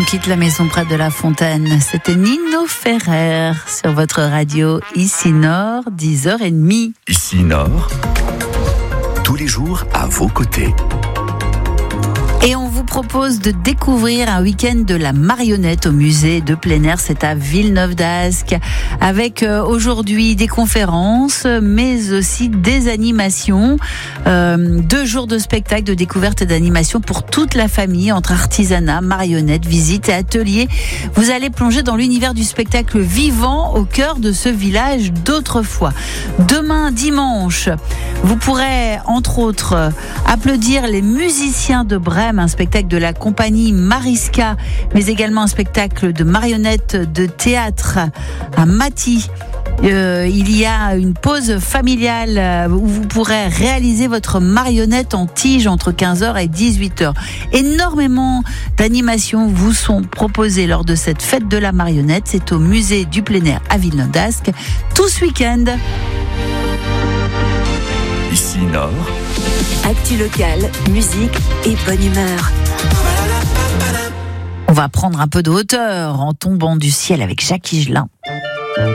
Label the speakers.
Speaker 1: On quitte la maison près de la Fontaine. C'était Nino Ferrer sur votre radio Ici Nord, 10h30.
Speaker 2: Ici Nord, tous les jours à vos côtés.
Speaker 1: Et on vous propose de découvrir un week-end de la marionnette au musée de plein air. C'est à Villeneuve d'Ascq, avec aujourd'hui des conférences, mais aussi des animations. 2 jours de spectacle, de découverte et d'animation pour toute la famille, entre artisanat, marionnettes, visites et ateliers. Vous allez plonger dans l'univers du spectacle vivant au cœur de ce village d'autrefois. Demain, dimanche, vous pourrez, entre autres, applaudir les musiciens de Brême, un spectacle de la compagnie Mariska, mais également un spectacle de marionnettes de théâtre à Maty. Il y a une pause familiale où vous pourrez réaliser votre marionnette en tige entre 15h et 18h. Énormément d'animations vous sont proposées lors de cette fête de la marionnette. C'est au musée du plein air à Villeneuve d'Ascq, tout ce week-end.
Speaker 2: Ici Nord,
Speaker 3: actu locale, musique et bonne humeur.
Speaker 1: On va prendre un peu de hauteur en tombant du ciel avec Jacques Higelin.